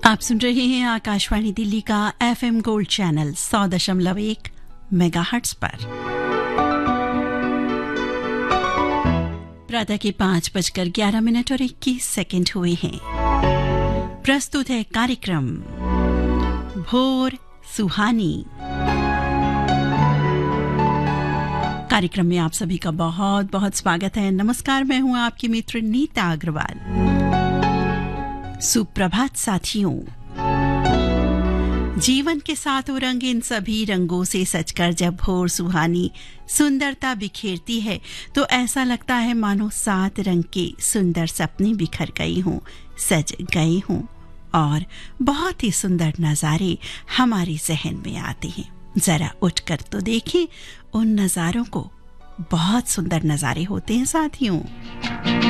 आप सुन रहे हैं आकाशवाणी दिल्ली का एफएम गोल्ड चैनल 100.1 मेगाहर्ट्ज पर। प्रातः के 5:11 और 21 सेकंड हुए हैं। प्रस्तुत है कार्यक्रम भोर सुहानी। कार्यक्रम में आप सभी का बहुत बहुत स्वागत है। नमस्कार, मैं हूं आपकी मित्र नीता अग्रवाल। सुप्रभात साथियों। जीवन के सातों रंग, इन सभी रंगों से सजकर जब भोर सुहानी सुंदरता बिखेरती है तो ऐसा लगता है मानो 7 रंग के सुंदर सपने बिखर गई हों, सज गए हों और बहुत ही सुंदर नज़ारे हमारे जहन में आते हैं। जरा उठकर तो देखें उन नज़ारों को। बहुत सुंदर नज़ारे होते हैं साथियों।